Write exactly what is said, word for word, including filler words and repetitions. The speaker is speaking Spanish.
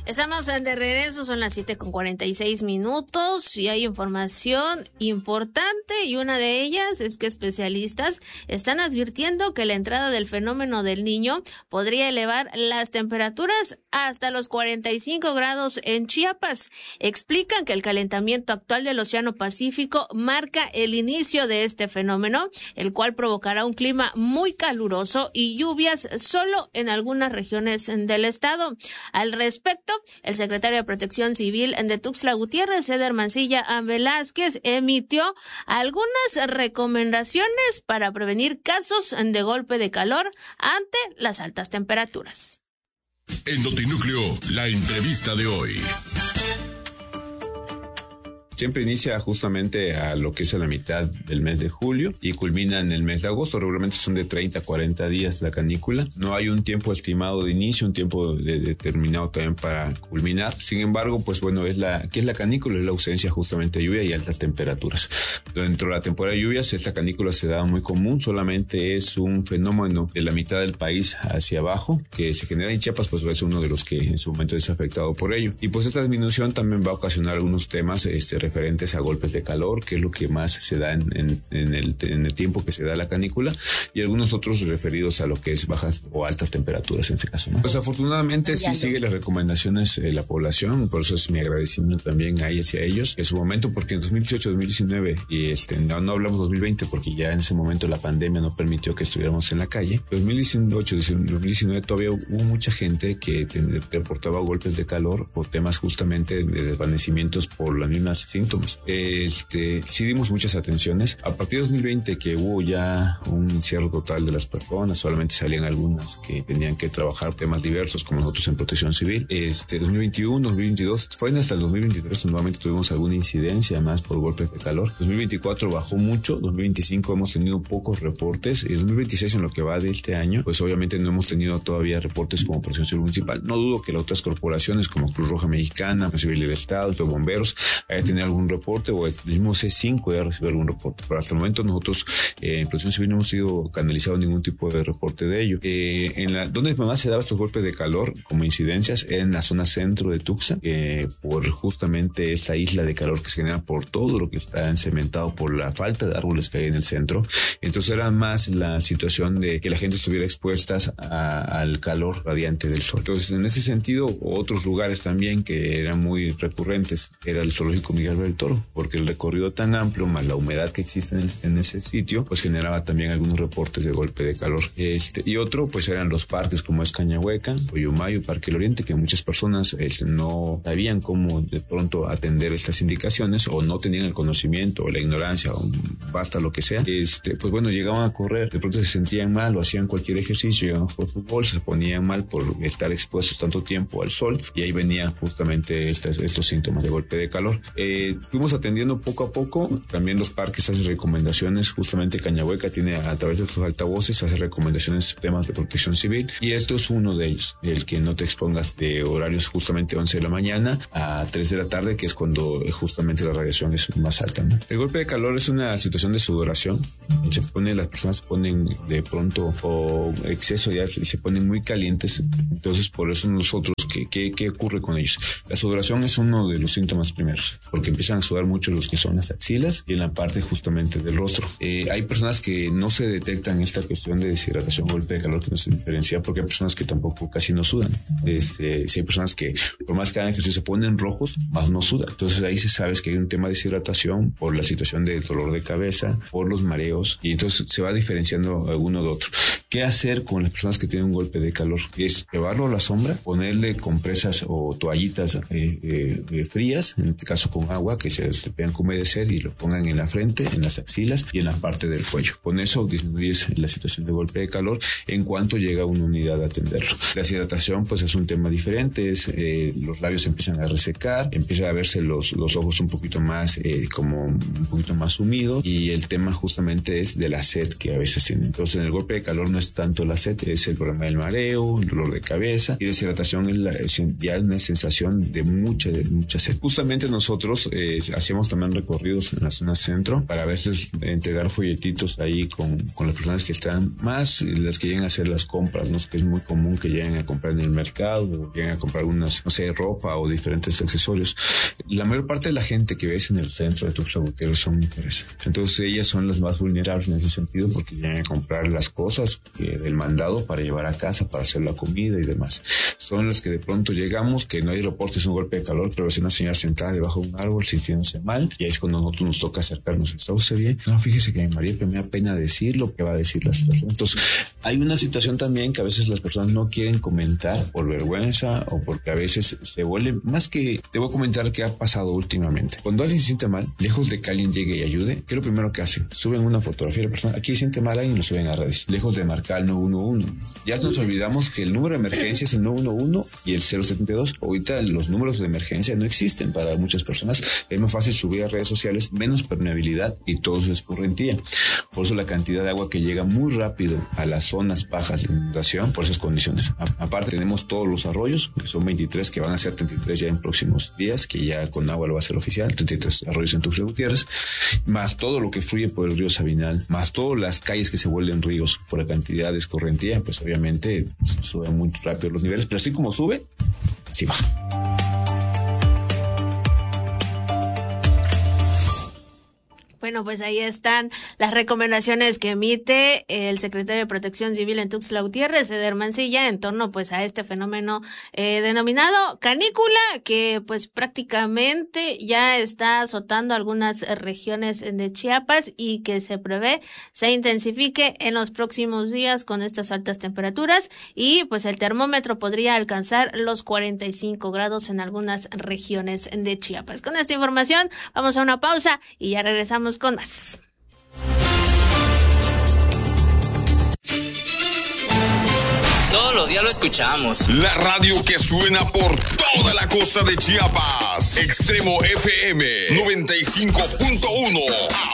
Estamos de regreso, son las siete con cuarenta y seis minutos y hay información importante y una de ellas es que especialistas están advirtiendo que la entrada del fenómeno del Niño podría elevar las temperaturas hasta los cuarenta y cinco grados en Chiapas. Explican que el calentamiento actual del Océano Pacífico marca el inicio de este fenómeno, el cual provocará un clima muy caluroso y lluvias solo en algunas regiones del estado. Al respecto, el secretario de Protección Civil de Tuxtla Gutiérrez, Eder Mancilla Velázquez, emitió algunas recomendaciones para prevenir casos de golpe de calor ante las altas temperaturas. En Notinúcleo, la entrevista de hoy. Siempre inicia justamente a lo que es a la mitad del mes de julio y culmina en el mes de agosto. Regularmente son de treinta a cuarenta días la canícula. No hay un tiempo estimado de inicio, un tiempo de, determinado también para culminar. Sin embargo, pues bueno, es la ¿qué es la canícula? Es la ausencia justamente de lluvia y altas temperaturas. Dentro de la temporada de lluvias, esta canícula se da muy común. Solamente es un fenómeno de la mitad del país hacia abajo que se genera en Chiapas, pues es uno de los que en su momento es afectado por ello. Y pues esta disminución también va a ocasionar algunos temas este, referentes a golpes de calor, que es lo que más se da en, en, en, el, en el tiempo que se da la canícula, y algunos otros referidos a lo que es bajas o altas temperaturas en este caso, ¿no? Pues afortunadamente sí sigue las recomendaciones eh, la población, por eso es mi agradecimiento también ahí hacia ellos en su momento, porque en dos mil dieciocho, dos mil diecinueve y este, no, no hablamos dos mil veinte porque ya en ese momento la pandemia no permitió que estuviéramos en la calle. dos mil dieciocho, dos mil diecinueve todavía hubo mucha gente que te, te reportaba golpes de calor por temas justamente de desvanecimientos por las mismas síntomas. Este, sí dimos muchas atenciones. A partir de dos mil veinte, que hubo ya un encierro total de las personas, solamente salían algunas que tenían que trabajar temas diversos, como nosotros en Protección Civil. Este, dos mil veintiuno, dos mil veintidós, fue hasta el dos mil veintitrés nuevamente tuvimos alguna incidencia más por golpes de calor. dos mil veinticuatro bajó mucho, dos mil veinticinco hemos tenido pocos reportes, y dos mil veintiséis, en lo que va de este año, pues obviamente no hemos tenido todavía reportes como Protección Civil Municipal. No dudo que las otras corporaciones como Cruz Roja Mexicana, Civil del Estado, los bomberos, hayan tenido algún reporte, o el mismo C cinco ya recibido algún reporte, pero hasta el momento nosotros eh, en Protección Civil no hemos sido canalizado ningún tipo de reporte de ello. Eh, en la, donde más se daban estos golpes de calor como incidencias en la zona centro de Tuxtla, eh, por justamente esta isla de calor que se genera por todo lo que está encementado, por la falta de árboles que hay en el centro. Entonces era más la situación de que la gente estuviera expuesta a, al calor radiante del sol. Entonces, en ese sentido, otros lugares también que eran muy recurrentes era el zoológico Miguel Álvarez del Toro, porque el recorrido tan amplio más la humedad que existe en, el, en ese sitio, pues generaba también algunos reportes de golpe de calor. Este, y otro, pues eran los parques como es Cañahueca, Oyumayo, Parque del Oriente, que muchas personas este, no sabían cómo de pronto atender estas indicaciones, o no tenían el conocimiento, o la ignorancia, o basta lo que sea. Este, pues bueno, llegaban a correr, de pronto se sentían mal, o hacían cualquier ejercicio, llegaban por fútbol, se ponían mal por estar expuestos tanto tiempo al sol, y ahí venían justamente estos, estos síntomas de golpe de calor. Eh, fuimos atendiendo poco a poco. También los parques hacen recomendaciones, justamente Cañahueca tiene a través de sus altavoces, hace recomendaciones, temas de protección civil, y esto es uno de ellos, el que no te expongas de horarios justamente once de la mañana a tres de la tarde, que es cuando justamente la radiación es más alta, ¿no? El golpe de calor es una situación de sudoración, se pone, las personas se ponen de pronto o exceso ya y se ponen muy calientes. Entonces por eso nosotros, ¿qué, qué, qué ocurre con ellos? La sudoración es uno de los síntomas primeros, porque empiezan a sudar mucho los que son las axilas y en la parte justamente del rostro. Eh, hay personas que no se detectan esta cuestión de deshidratación, golpe de calor, que no se diferencia, porque hay personas que tampoco casi no sudan. Este, si hay personas que por más que hagan ejercicio se ponen rojos, más no sudan. Entonces ahí se sabe que hay un tema de deshidratación por la situación de dolor de cabeza, por los mareos, y entonces se va diferenciando alguno de otro. ¿Qué hacer con las personas que tienen un golpe de calor? Es llevarlo a la sombra, ponerle compresas o toallitas eh, eh, frías, en este caso con agua, que se, se tengan que humedecer, y lo pongan en la frente, en las axilas y en la parte del cuello. Con eso disminuyes la situación de golpe de calor en cuanto llega a una unidad a atenderlo. La deshidratación pues es un tema diferente, es, eh, los labios empiezan a resecar, empieza a verse los, los ojos un poquito más eh, como un poquito más sumidos, y el tema justamente es de la sed que a veces tienen. Entonces en el golpe de calor no es tanto la sed, es el problema del mareo, el dolor de cabeza, y deshidratación es, la, es ya una sensación de mucha, de mucha sed. Justamente nosotros eh, hacíamos también recorridos en la zona centro para a veces entregar folletitos ahí con, con las personas que están más, las que llegan a hacer las compras, ¿no? Que es muy común que lleguen a comprar en el mercado, o lleguen a comprar unas, no sé, sea ropa o diferentes accesorios. La mayor parte de la gente que ves en el centro de Tuxtla Gutiérrez son mujeres. Entonces ellas son las más vulnerables en ese sentido porque vienen a comprar las cosas eh, del mandado para llevar a casa, para hacer la comida y demás. Son las que de pronto llegamos, que no hay reporte, es un golpe de calor, pero es una señora sentada debajo de un árbol sintiéndose mal, y ahí es cuando nosotros nos toca acercarnos. ¿Está usted bien? No, fíjese que María, pero me da pena decir lo que va a decir la situación. Entonces hay una situación también que a veces las personas no quieren comentar por vergüenza o porque a veces se vuelve, más que te voy a comentar qué ha pasado últimamente. Cuando alguien se siente mal, lejos de que alguien llegue y ayude, ¿qué es lo primero que hacen? Suben una fotografía de la persona, aquí se siente mal alguien, lo suben a redes, lejos de marcar el nueve uno uno. Ya nos olvidamos que el número de emergencia es el nueve uno uno y el cero setenta y dos. Ahorita los números de emergencia no existen para muchas personas. Es más fácil subir a redes sociales, menos permeabilidad y todo es escorrentía. Por eso la cantidad de agua que llega muy rápido a las zonas bajas de inundación por esas condiciones. A- aparte tenemos todos los arroyos, que son veintitrés, que van a ser treinta y tres ya en próximos días, que ya con agua lo va a ser oficial, treinta y tres arroyos en Tuxtla Gutiérrez, más todo lo que fluye por el río Sabinal, más todas las calles que se vuelven ríos por la cantidad de escorrentía, pues obviamente pues, suben muy rápido los niveles, pero así como sube, así baja. Bueno, pues ahí están las recomendaciones que emite el secretario de Protección Civil en Tuxtla Gutiérrez, Eder Mancilla, en torno pues a este fenómeno eh, denominado canícula, que pues prácticamente ya está azotando algunas regiones de Chiapas y que se prevé se intensifique en los próximos días con estas altas temperaturas, y pues el termómetro podría alcanzar los cuarenta y cinco grados en algunas regiones de Chiapas. Con esta información vamos a una pausa y ya regresamos con más. Todos los días lo escuchamos. La radio que suena por toda la costa de Chiapas. Extremo F M noventa y cinco punto uno.